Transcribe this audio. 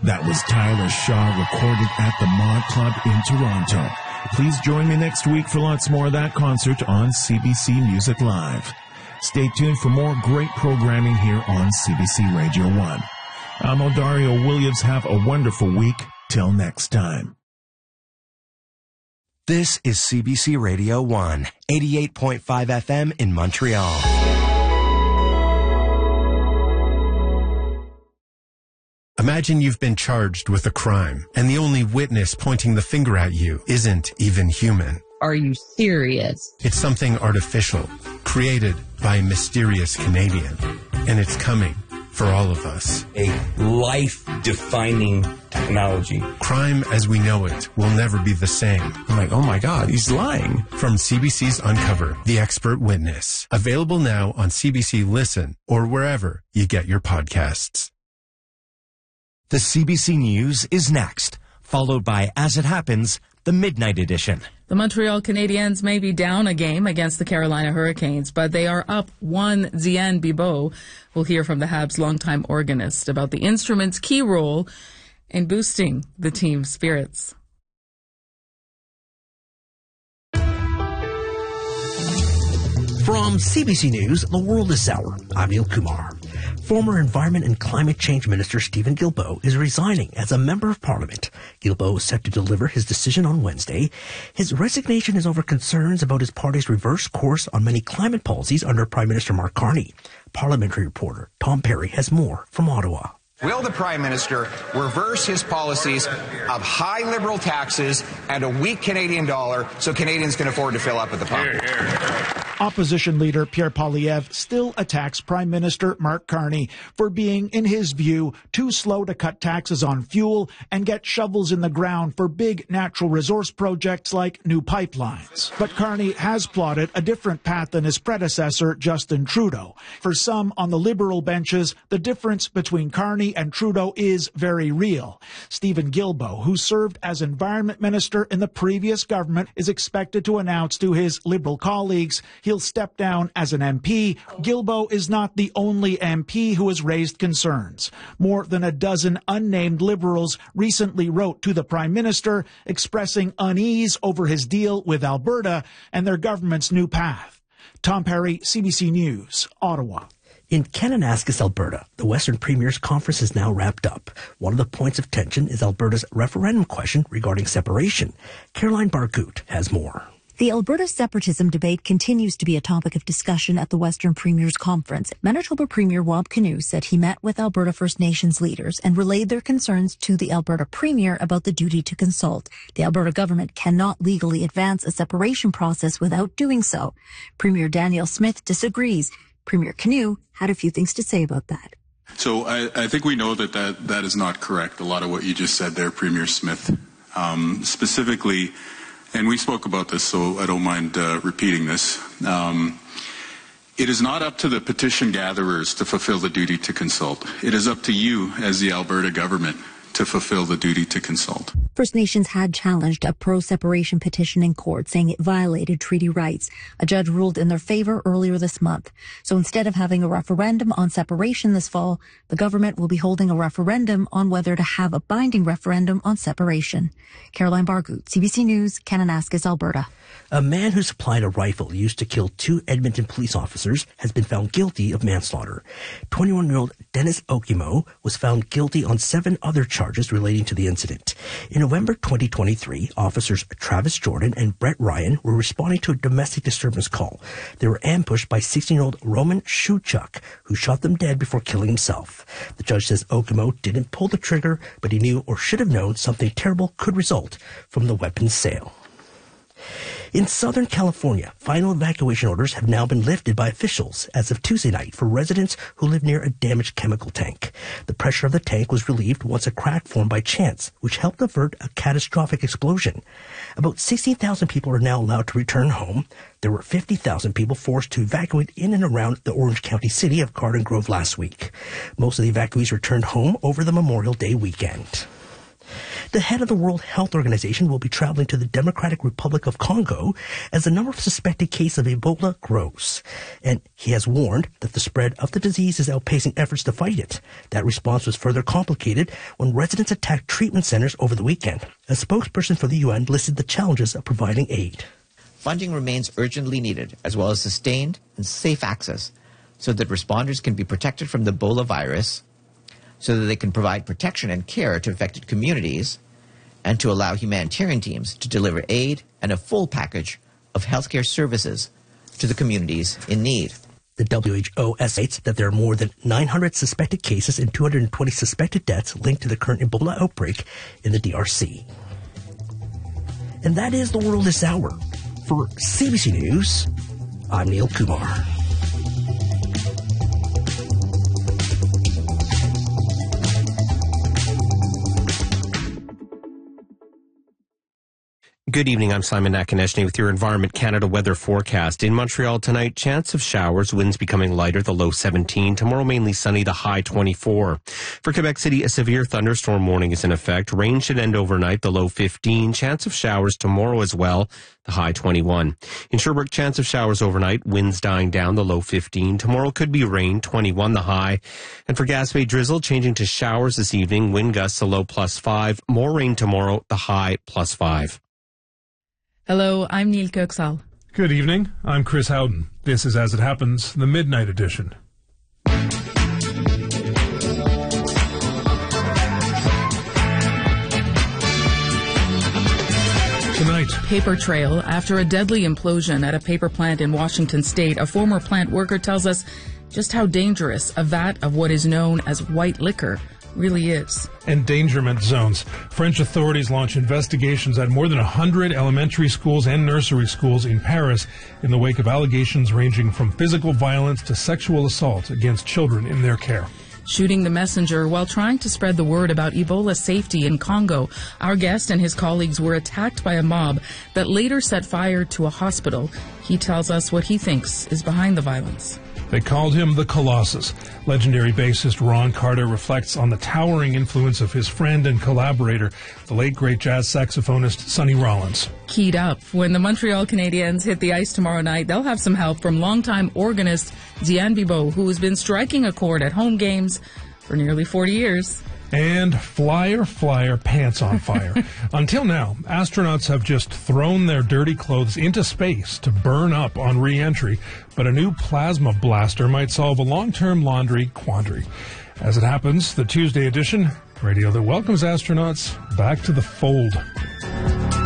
That was Tyler Shaw, recorded at the Mod Club in Toronto. Please join me next week for lots more of that concert on CBC Music Live. Stay tuned for more great programming here on CBC Radio 1. I'm Odario Williams. Have a wonderful week. Till next time. This is CBC Radio 1, 88.5 FM in Montreal. Imagine you've been charged with a crime, and the only witness pointing the finger at you isn't even human. Are you serious? It's something artificial, created by a mysterious Canadian, and it's coming for all of us. A life-defining technology. Crime as we know it will never be the same. I'm like, oh my God, he's lying. From CBC's Uncover, The Expert Witness. Available now on CBC Listen or wherever you get your podcasts. The CBC News is next, followed by As It Happens, the Midnight Edition. The Montreal Canadiens may be down a game against the Carolina Hurricanes, but they are up one. Zian Bibeau. We'll hear from the Habs' longtime organist about the instrument's key role in boosting the team's spirits. From CBC News, The World is Sour. I'm Neil Kumar. Former Environment and Climate Change Minister Stephen Guilbeault is resigning as a Member of Parliament. Guilbeault is set to deliver his decision on Wednesday. His resignation is over concerns about his party's reverse course on many climate policies under Prime Minister Mark Carney. Parliamentary reporter Tom Perry has more from Ottawa. Will the Prime Minister reverse his policies of high Liberal taxes and a weak Canadian dollar so Canadians can afford to fill up at the pump? Opposition leader Pierre Poilievre still attacks Prime Minister Mark Carney for being, in his view, too slow to cut taxes on fuel and get shovels in the ground for big natural resource projects like new pipelines. But Carney has plotted a different path than his predecessor, Justin Trudeau. For some on the Liberal benches, the difference between Carney and Trudeau is very real. Stephen Guilbeault, who served as Environment Minister in the previous government, is expected to announce to his Liberal colleagues he'll step down as an MP. Guilbeault is not the only MP who has raised concerns. More than a dozen unnamed Liberals recently wrote to the Prime Minister expressing unease over his deal with Alberta and their government's new path. Tom Perry, CBC News, Ottawa. In Kananaskis, Alberta, the Western Premier's Conference is now wrapped up. One of the points of tension is Alberta's referendum question regarding separation. Caroline Bargut has more. The Alberta separatism debate continues to be a topic of discussion at the Western Premier's Conference. Manitoba Premier Rob Canoe said he met with Alberta First Nations leaders and relayed their concerns to the Alberta Premier about the duty to consult. The Alberta government cannot legally advance a separation process without doing so. Premier Danielle Smith disagrees. Premier Canoe had a few things to say about that. So I think we know that is not correct. A lot of what you just said there, Premier Smith, specifically. And we spoke about this, so I don't mind repeating this. It is not up to the petition gatherers to fulfill the duty to consult. It is up to you as the Alberta government to fulfill the duty to consult. First Nations had challenged a pro-separation petition in court, saying it violated treaty rights. A judge ruled in their favour earlier this month. So instead of having a referendum on separation this fall, the government will be holding a referendum on whether to have a binding referendum on separation. Caroline Bargut, CBC News, Kananaskis, Alberta. A man who supplied a rifle used to kill 2 Edmonton police officers has been found guilty of manslaughter. 21-year-old Dennis Okimo was found guilty on 7 other charges relating to the incident. In November 2023, officers Travis Jordan and Brett Ryan were responding to a domestic disturbance call. They were ambushed by 16-year-old Roman Shuchuk, who shot them dead before killing himself. The judge says Okimo didn't pull the trigger, but he knew or should have known something terrible could result from the weapon's sale. In Southern California, final evacuation orders have now been lifted by officials as of Tuesday night for residents who live near a damaged chemical tank. The pressure of the tank was relieved once a crack formed by chance, which helped avert a catastrophic explosion. About 16,000 people are now allowed to return home. There were 50,000 people forced to evacuate in and around the Orange County city of Garden Grove last week. Most of the evacuees returned home over the Memorial Day weekend. The head of the World Health Organization will be traveling to the Democratic Republic of Congo as the number of suspected cases of Ebola grows. And he has warned that the spread of the disease is outpacing efforts to fight it. That response was further complicated when residents attacked treatment centers over the weekend. A spokesperson for the UN listed the challenges of providing aid. Funding remains urgently needed, as well as sustained and safe access, so that responders can be protected from the Ebola virus, so that they can provide protection and care to affected communities, and to allow humanitarian teams to deliver aid and a full package of healthcare services to the communities in need. The WHO estimates that there are more than 900 suspected cases and 220 suspected deaths linked to the current Ebola outbreak in the DRC. And that is the world this hour. For CBC News, I'm Neil Kumar. Good evening, I'm Simon Nakaneshny with your Environment Canada weather forecast. In Montreal tonight, chance of showers, winds becoming lighter, the low 17. Tomorrow mainly sunny, the high 24. For Quebec City, a severe thunderstorm warning is in effect. Rain should end overnight, the low 15. Chance of showers tomorrow as well, the high 21. In Sherbrooke, chance of showers overnight, winds dying down, the low 15. Tomorrow could be rain, 21 the high. And for Gaspé, drizzle changing to showers this evening, wind gusts, the low +5. More rain tomorrow, the high +5. Hello, I'm Neil Köksal. Good evening. I'm Chris Howden. This is As It Happens, the Midnight Edition. Tonight, paper trail. After a deadly implosion at a paper plant in Washington state, a former plant worker tells us just how dangerous a vat of what is known as white liquor really is. Endangerment zones. French authorities launch investigations at more than 100 elementary schools and nursery schools in Paris in the wake of allegations ranging from physical violence to sexual assault against children in their care. Shooting the messenger while trying to spread the word about Ebola safety in Congo. Our guest and his colleagues were attacked by a mob that later set fire to a hospital. He tells us what he thinks is behind the violence. They called him the Colossus. Legendary bassist Ron Carter reflects on the towering influence of his friend and collaborator, the late great jazz saxophonist Sonny Rollins. Keyed up. When the Montreal Canadiens hit the ice tomorrow night, they'll have some help from longtime organist Diane Bibeau, who has been striking a chord at home games for nearly 40 years. And flyer, pants on fire. Until now, astronauts have just thrown their dirty clothes into space to burn up on re-entry, but a new plasma blaster might solve a long-term laundry quandary. As it happens, the Tuesday edition, radio that welcomes astronauts back to the fold.